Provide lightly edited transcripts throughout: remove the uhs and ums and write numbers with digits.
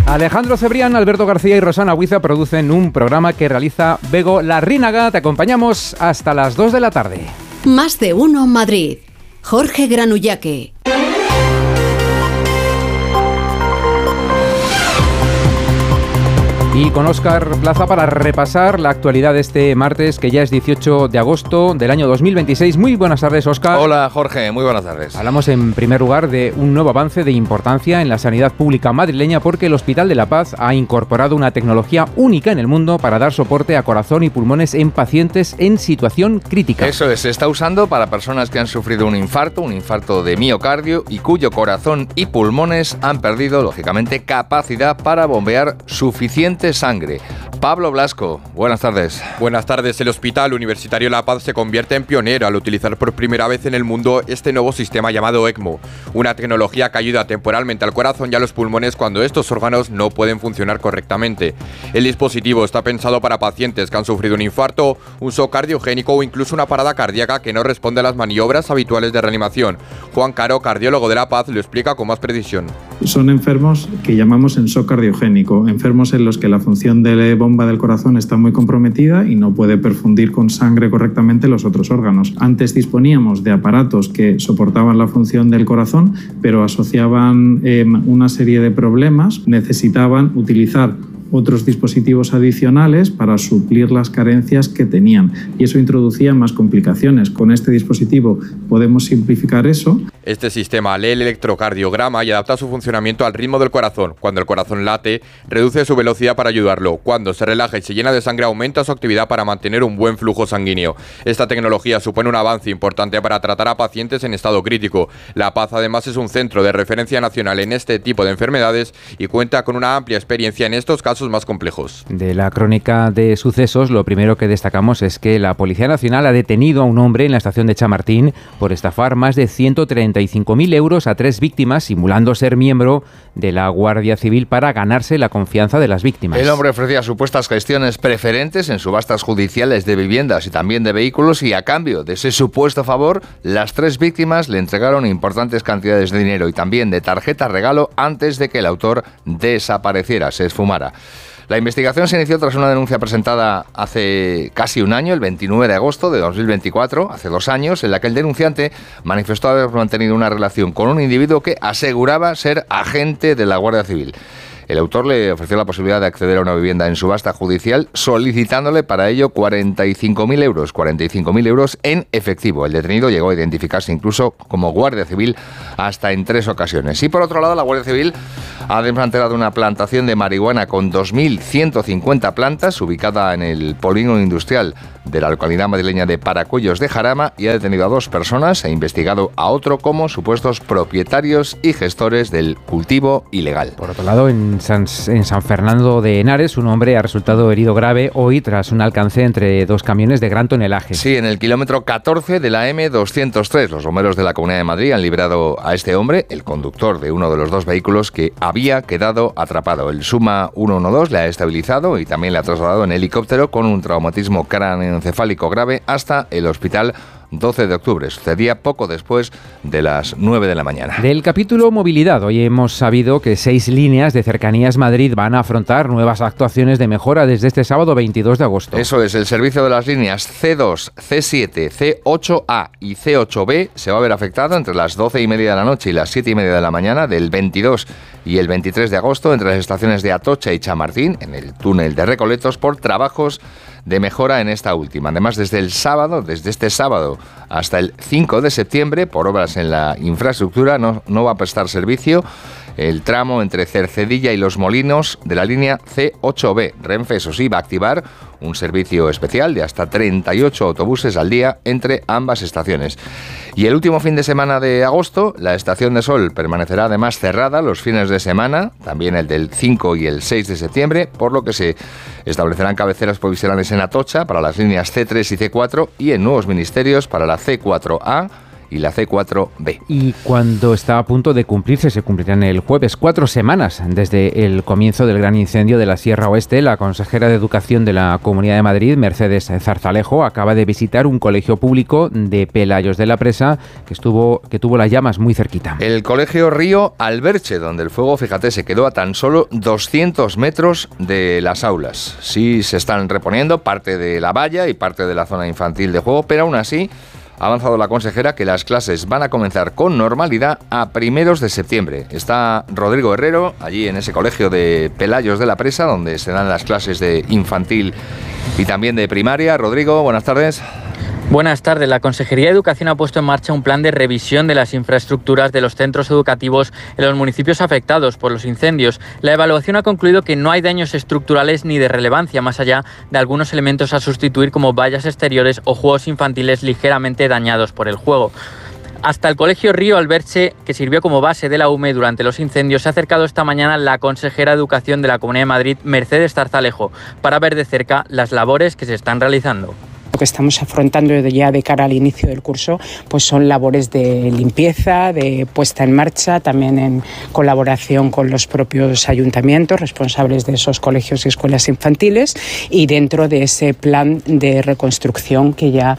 Alejandro Cebrián, Alberto García y Rosana Huiza producen un programa que realiza Bego Larrínaga. Te acompañamos hasta las 2 de la tarde. Más de uno Madrid. Jorge Granullaque. Y con Óscar Plaza para repasar la actualidad de este martes, que ya es 18 de agosto del año 2026. Muy buenas tardes, Óscar. Hola, Jorge. Muy buenas tardes. Hablamos en primer lugar de un nuevo avance de importancia en la sanidad pública madrileña, porque el Hospital de la Paz ha incorporado una tecnología única en el mundo para dar soporte a corazón y pulmones en pacientes en situación crítica. Eso es, se está usando para personas que han sufrido un infarto de miocardio y cuyo corazón y pulmones han perdido, lógicamente, capacidad para bombear suficiente sangre. Pablo Blasco, buenas tardes. Buenas tardes. El Hospital Universitario La Paz se convierte en pionero al utilizar por primera vez en el mundo este nuevo sistema llamado ECMO, una tecnología que ayuda temporalmente al corazón y a los pulmones cuando estos órganos no pueden funcionar correctamente. El dispositivo está pensado para pacientes que han sufrido un infarto, un shock cardiogénico o incluso una parada cardíaca que no responde a las maniobras habituales de reanimación. Juan Caro, cardiólogo de La Paz, lo explica con más precisión. Son enfermos que llamamos en shock cardiogénico, enfermos en los que la función de bomba del corazón está muy comprometida y no puede perfundir con sangre correctamente los otros órganos. Antes disponíamos de aparatos que soportaban la función del corazón, pero asociaban una serie de problemas, necesitaban utilizar otros dispositivos adicionales para suplir las carencias que tenían, y eso introducía más complicaciones. Con este dispositivo podemos simplificar eso. Este sistema lee el electrocardiograma y adapta su funcionamiento al ritmo del corazón. Cuando el corazón late, reduce su velocidad para ayudarlo. Cuando se relaja y se llena de sangre, aumenta su actividad para mantener un buen flujo sanguíneo. Esta tecnología supone un avance importante para tratar a pacientes en estado crítico. La Paz además es un centro de referencia nacional en este tipo de enfermedades y cuenta con una amplia experiencia en estos casos más complejos. De la crónica de sucesos, lo primero que destacamos es que la Policía Nacional ha detenido a un hombre en la estación de Chamartín por estafar más de 135.000 euros a 3 víctimas, simulando ser miembro de la Guardia Civil para ganarse la confianza de las víctimas. El hombre ofrecía supuestas gestiones preferentes en subastas judiciales de viviendas y también de vehículos, y a cambio de ese supuesto favor, las 3 víctimas le entregaron importantes cantidades de dinero y también de tarjeta regalo antes de que el autor desapareciera, se esfumara. La investigación se inició tras una denuncia presentada hace casi un año, el 29 de agosto de 2024, hace 2 años, en la que el denunciante manifestó haber mantenido una relación con un individuo que aseguraba ser agente de la Guardia Civil. El autor le ofreció la posibilidad de acceder a una vivienda en subasta judicial, solicitándole para ello 45.000 euros en efectivo. El detenido llegó a identificarse incluso como Guardia Civil hasta en 3 ocasiones. Y por otro lado, la Guardia Civil ha desmantelado una plantación de marihuana con 2.150 plantas ubicada en el polígono industrial de la localidad madrileña de Paracuellos de Jarama y ha detenido a 2 personas e investigado a otro como supuestos propietarios y gestores del cultivo ilegal. Por otro lado, en San Fernando de Henares, un hombre ha resultado herido grave hoy tras un alcance entre 2 camiones de gran tonelaje. Sí, en el kilómetro 14 de la M203. Los bomberos de la Comunidad de Madrid han liberado a este hombre, el conductor de uno de los 2 vehículos que había quedado atrapado. El Suma 112 le ha estabilizado y también le ha trasladado en helicóptero con un traumatismo cráneoencefálico grave hasta el hospital 12 de octubre. Sucedía poco después de las 9 de la mañana. Del capítulo movilidad, hoy hemos sabido que 6 líneas de Cercanías Madrid van a afrontar nuevas actuaciones de mejora desde este sábado 22 de agosto. Eso es, el servicio de las líneas C2, C7, C8A y C8B se va a ver afectado entre las 12:30 de la noche y las 7:30 de la mañana del 22 y el 23 de agosto entre las estaciones de Atocha y Chamartín, en el túnel de Recoletos, por trabajos de mejora en esta última. Además, desde este sábado hasta el 5 de septiembre, por obras en la infraestructura, no va a prestar servicio el tramo entre Cercedilla y Los Molinos de la línea C8B. Renfe, eso sí, va a activar un servicio especial de hasta 38 autobuses al día entre ambas estaciones. Y el último fin de semana de agosto, la Estación de Sol permanecerá además cerrada los fines de semana, también el del 5 y el 6 de septiembre, por lo que se establecerán cabeceras provisionales en Atocha para las líneas C3 y C4 y en Nuevos Ministerios para la C4A y la C4B. Y cuando está a punto de cumplirse, se cumplirán el jueves 4 semanas desde el comienzo del gran incendio de la Sierra Oeste, la consejera de Educación de la Comunidad de Madrid, Mercedes Zarzalejo, acaba de visitar un colegio público de Pelayos de la Presa que tuvo las llamas muy cerquita. El colegio Río Alberche, donde el fuego, fíjate, se quedó a tan solo 200 metros de las aulas. Sí se están reponiendo parte de la valla y parte de la zona infantil de juego, pero aún así ha avanzado la consejera que las clases van a comenzar con normalidad a primeros de septiembre. Está Rodrigo Herrero, allí en ese colegio de Pelayos de la Presa, donde se dan las clases de infantil y también de primaria. Rodrigo, buenas tardes. Buenas tardes. La Consejería de Educación ha puesto en marcha un plan de revisión de las infraestructuras de los centros educativos en los municipios afectados por los incendios. La evaluación ha concluido que no hay daños estructurales ni de relevancia, más allá de algunos elementos a sustituir como vallas exteriores o juegos infantiles ligeramente dañados por el juego. Hasta el colegio Río Alberche, que sirvió como base de la UME durante los incendios, se ha acercado esta mañana la consejera de Educación de la Comunidad de Madrid, Mercedes Zarzalejo, para ver de cerca las labores que se están realizando. Lo que estamos afrontando ya de cara al inicio del curso pues son labores de limpieza, de puesta en marcha, también en colaboración con los propios ayuntamientos responsables de esos colegios y escuelas infantiles, y dentro de ese plan de reconstrucción que ya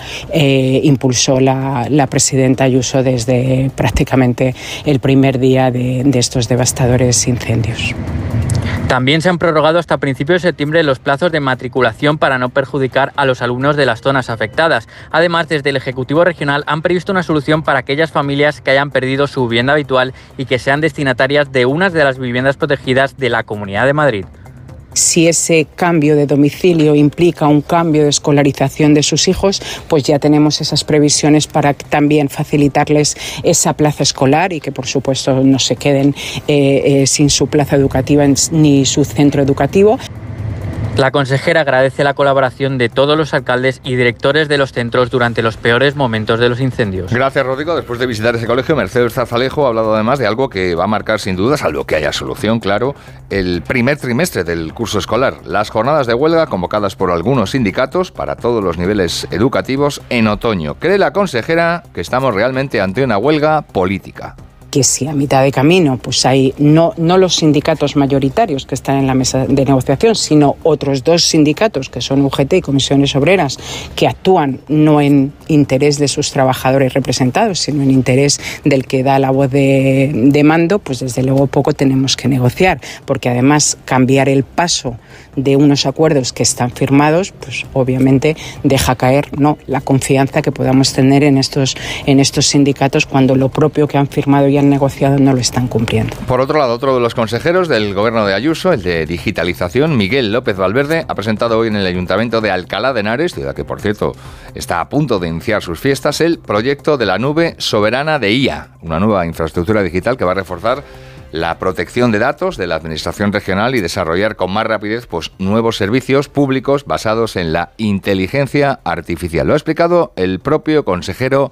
impulsó la presidenta Ayuso desde prácticamente el primer día de estos devastadores incendios. También se han prorrogado hasta principios de septiembre los plazos de matriculación para no perjudicar a los alumnos de las zonas afectadas. Además, desde el Ejecutivo Regional han previsto una solución para aquellas familias que hayan perdido su vivienda habitual y que sean destinatarias de una de las viviendas protegidas de la Comunidad de Madrid. Si ese cambio de domicilio implica un cambio de escolarización de sus hijos, pues ya tenemos esas previsiones para también facilitarles esa plaza escolar y que, por supuesto, no se queden sin su plaza educativa ni su centro educativo. La consejera agradece la colaboración de todos los alcaldes y directores de los centros durante los peores momentos de los incendios. Gracias, Rodrigo. Después de visitar ese colegio, Mercedes Zarzalejo ha hablado además de algo que va a marcar sin duda, salvo que haya solución, claro, el primer trimestre del curso escolar. Las jornadas de huelga convocadas por algunos sindicatos para todos los niveles educativos en otoño. Cree la consejera que estamos realmente ante una huelga política. Que si a mitad de camino pues hay no los sindicatos mayoritarios que están en la mesa de negociación, sino otros dos sindicatos que son UGT y Comisiones Obreras, que actúan no en interés de sus trabajadores representados, sino en interés del que da la voz de mando, pues desde luego poco tenemos que negociar, porque además cambiar el paso de unos acuerdos que están firmados, pues obviamente deja caer la confianza que podamos tener en estos sindicatos cuando lo propio que han firmado y han negociado no lo están cumpliendo. Por otro lado, otro de los consejeros del gobierno de Ayuso, el de Digitalización, Miguel López Valverde, ha presentado hoy en el Ayuntamiento de Alcalá de Henares, ciudad que por cierto está a punto de iniciar sus fiestas, el proyecto de la nube soberana de IA, una nueva infraestructura digital que va a reforzar la protección de datos de la Administración regional y desarrollar con más rapidez nuevos servicios públicos basados en la inteligencia artificial. Lo ha explicado el propio consejero